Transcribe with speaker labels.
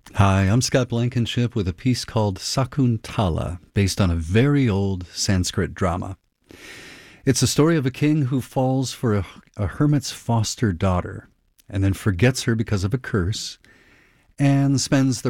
Speaker 1: Hi, I'm Scott Blankenship with a piece called Sakuntala, based on a very old Sanskrit drama. It's a story of a king who falls for a hermit's foster daughter and then forgets her because of a curse and spends the